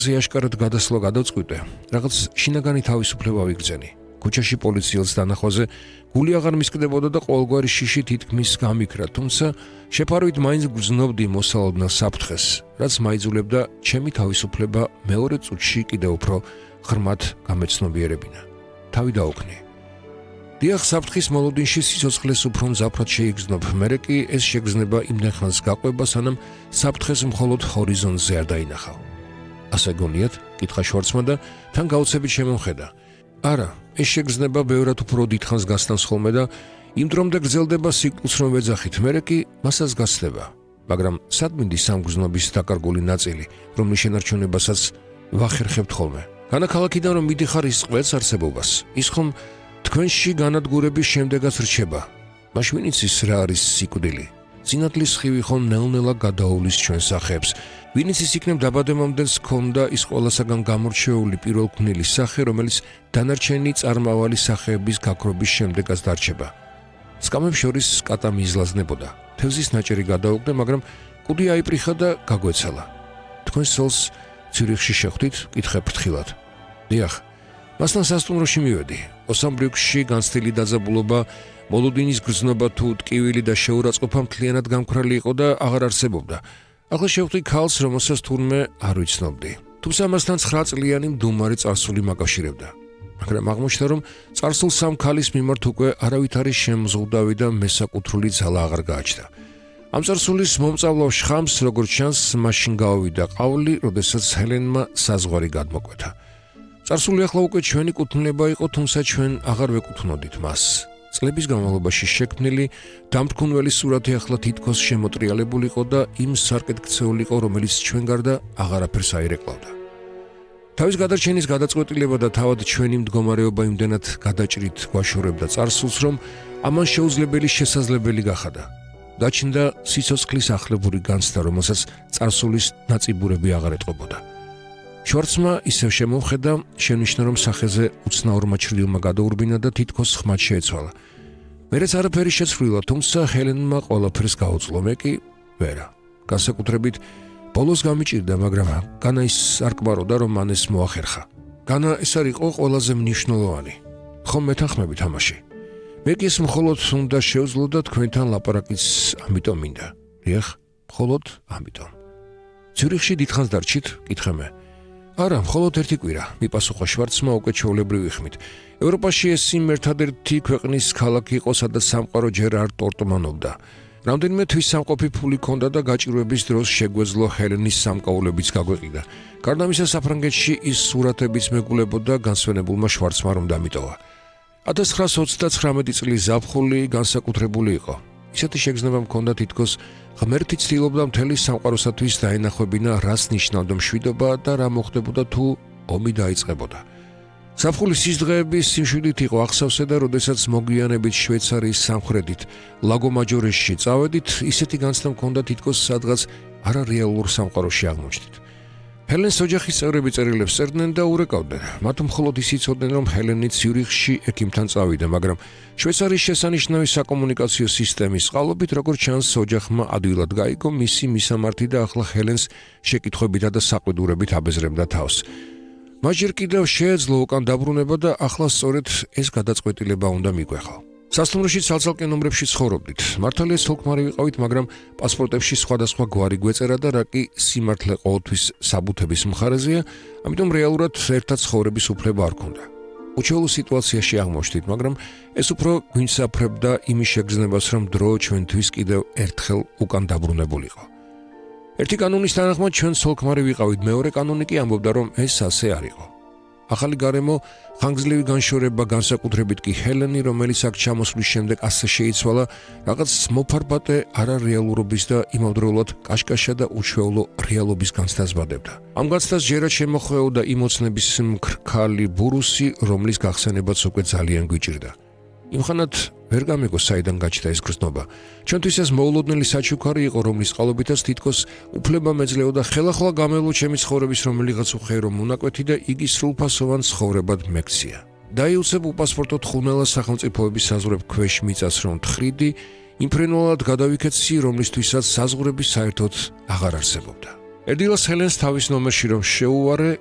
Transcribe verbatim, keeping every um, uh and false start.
ზეაშკარად გადასვლა გადავწყვიტე, რაღაც შინაგანი თავისუფლება ვიგრძენი. ქუჩაში პოლიციელს დანახვაზე გული აღარ მისკდებოდა და ყოველგვარი შიში თითქმის გამიქრა, თუმცა შეფარვით მაინც გრძნობდი მოსალოდნელ საფრთხეს, რაც მაიძულებდა ჩემი თავისუფლება მეორე წუთში კიდევ უფრო ღრმად გამეცნობიერებინა. თავი დაუქნი. დიახ, საფრთხის მოლოდინში სიცოცხლეს უფრო მძაფრად შეიგრძნობ, მერე კი ეს შეგრძნება იმდენ ხანს გაყვება, სანამ საფრთხეს მხოლოდ ჰორიზონტზე არ დაინახავ. ასე გონიათ, კითხა შვარცმა და თან გაუცებით შემომხედა. არა, ეს შეგრძნება ბევრად უფრო დიდხანს გასტანს ხოლმე და იმ დრომდე გრძელდება სიკლს რომ ვეძახით, მერე კი მასაც გასცდება. მაგრამ სად მინდის სამგრძნობის დაკარგული ნაწილი, რომლის შენარჩუნებასაც ვახერხებთ ხოლმე. განაქალაქიდან რომ მიდიხარ ის ყვეთს არსებობას, ის ხომ თქვენში განადგურების შემდეგაც რჩება. მაშინ ვინ იცის რა არის სიკვდილი? წინათლის ხივი ხომ ნელ-ნელა გადაუვლის ჩვენ სახეებს. ვინ იცის იქნებ დაბადებამდეც ჰქონდა ის ყველასაგან გამორჩეული პირველქმნილი სახე, რომელიც დანარჩენი წარმავალი სახეების გაქრობის შემდეგაც დარჩება. სკამებს შორის კატა მიზლაზნებოდა. თევზის ნაჭერი გადაუგდა, მაგრამ კუდი აიპრიხა და გაგვეცალა. თქვენ სოლს ციურიხში შეხვდით? კითხე ფრთხილად. დიახ, მასთან სასტუმროში მივედი. ოსამბრიუქსში განცდილი დაძაბულობა, მოლოდინის გრძნობა თუ ტკივილი და შეურაცხყოფა მთლიანად გამქრალი იყო და აღარ არსებობდა. ახლა შევხვდი ქალს, რომელსაც თურმე არ ვიცნობდი. თუმცა მასთან ცხრა წლიანი მდუმარი წარსული მაკავშირებდა. მაგრამ აღმოჩნდა, რომ წარსულ სამ ქალის მიმართ უკვე არავითარი შემზღუდავი და მესაკუთრული ძალა აღარ გააჩნდა. ამ წარსულის მომწავლავ შხამს, როგორც ჩანს, მაშინ გაავიდა ყავლი, როდესაც ჰელენმა საზღვარი გადმოკვეთა. წარსული ახლა უკვე ჩვენი კუთვნილება იყო, თუმცა ჩვენ აღარ ვეკუთვნოდით მას. წლების განმავლობაში შექმნილი დამთქმული სურათი ახლა თითქოს შემოტრიალებული იყო და იმ სარკეთქცეული იყო, რომელიც ჩვენ გარდა აღარაფერს აირეკლავდა. თავის გადარჩენის გადაწყვეტილება და თავად ჩვენი მდგომარეობა იმდენად გადაჭრით გვაშორებდა წარსულს, რომ ამან შეუძლებელი შესაძლებელი გახადა. გაჩნდა სიცოცხლის ახლებური განცდა, რომელსაც წარსულის ნაწიბურები აღარ ეტყობოდა. შვარცმა ისევ შემომხედა, შენიშნა რომ სახეზე უცნაურმა ჩრდილმა გადაურბინა და თითქოს ხმად შეეცვალა. მერეც არაფერი შეცვლილა, თუმცა ჰელენმა ყველაფერს გაუძლო, მე კი ვერა. განსაკუთრებით ბოლოს გამიჭირდა, მაგრამ განა ის არ კვაროდა, რომ მან ეს მოახერხა. განა ეს არ იყო ყველაზე მნიშვნელოვანი. ხომ მეთანხმებით ამაში? მე კი ეს მხოლოდ უნდა შევძლო და თქვენთან ლაპარაკიც ამიტომ მინდა. დიახ, მხოლოდ ამიტომ. ციურიხში დიდხანს დარჩით? კითხე მე. არა, მხოლოდ ერთი კვირა, მიპასუხა შვარცმა უკვე ჩვეულებრივი ხმით. ევროპაში ეს იმ ერთადერთი ქვეყნის ქალაქი იყო, სადაც სამყარო ჯერ არ ტორტმანობდა. რამდენიმე თვის სამყოფი ფული ჰქონდა და გაჭირვების დროს შეგვეძლო ჰელენის სამკაულებიც გაგვეყიდა. გარდა ამისა, საფრანგეთში ის სურათებიც მეგულებოდა განსვენებულმა შვარცმა რომ დამიტოვა. ათას ცხრაას ოცდაცხრამეტი წლის ზაფხული განსაკუთრებული იყო. ისეთი შეგრძნება მქონდა თითქოს ღმერთი ცდილობდა მთელი სამყაროსათვის დაენახვებინა, რას ნიშნავდა მშვიდობა და რა მოხდებოდა თუ ომი დაიწყებოდა. ზაფხულის ის დღეების სიმშვიდით იყო აღსავსე და როდესაც მოგვიანებით შვეიცარიის სამხრეთით ლაგო მაჯორესში წავედით, ისეთი განცდა მქონდა თითქოს სადღაც არარეალურ სამყაროში აღმოჩნდით. ჰელენს ოჯახის წევრები წერილებს წერდნენ და ურეკავდნენ. მათ მხოლოდ ის იცოდნენ, რომ ჰელენი ციურიხში ექიმთან წავიდა, მაგრამ შვეიცარიის შესანიშნავი საკომუნიკაციო სისტემის წყალობით, როგორც ჩანს, ოჯახმა ადვილად გაიგო მისი მისამართი და ახლა ჰელენს შეკითხვებითა და საყვედურებით აბეზრებდა თავს. მას ჯერ კიდევ შეეძლო უკან დაბრუნება და ახლა სწორედ ეს გადაწყვეტილება უნდა მიგვეხო. სასტუმროში ცალ-ცალკე ნომრებში ცხოვრობდით. მართალია სოლქმარი ვიყავით, მაგრამ პასპორტებში სხვადასხვა გვარი გვეწერა და რა კი სიმართლე ყოველთვის საბუთების მხარეზეა, ამიტომ რეალურად ერთად ცხოვრების უფლება არ ქონდა. უჩვეულო სიტუაციაში აღმოჩნდით, მაგრამ ეს უფრო გვინსაფრებდა იმის შეგრძნებას, რომ დრო ჩვენთვის კიდევ ერთხელ უკან დაბრუნებულიყო. ერთი კანონის თანახმად ჩვენ სოლქმარი ვიყავით, მეორე კანონი კი ამბობდა, რომ ეს ასე არ იყო. ახალი გარემო, ხანგრძლივი განშორება, განსაკუთრებით კი ჰელენი, რომელიც აქ ჩამოსვლის შემდეგ ასე შეიცვალა, რაღაც მოფარბატე არარეალურობის და იმავდროულად კაშკაშა და უჩვეულო რეალობის განცდას ბადებდა. ამ განცდას ჯერად შემოხვეოდა იმოცნების მქრქალი ბურუსი, რომლის გახსენებაც უკვე ძალიან გვიჭირდა. იმხანად ვერ გამეგო საიდან გაჩნდა ეს გრძნობა. ჩვენთვის ეს მოულოდნელი საჩუქარი იყო, რომლის წყალობითაც თითქოს უფლება მეძლეოდა ხელახლა გამელო ჩემი ცხოვრების რომელიღაც უხეირო მონაკვეთი და იგი სრულფასოვან ცხოვრებად მეკცია. დაიუცებ უპასპორტო თხოვნელა სახელმწიფოების საზღვრებ ქვეშ მიწას რომ თხრიდი, იმფრენულად გადავიქეცი, რომლისთვისაც საზღვრები საერთოდ აღარ არსებობდა. ერდილას ჰელენს თავის ნომერში რომ შეუვარე,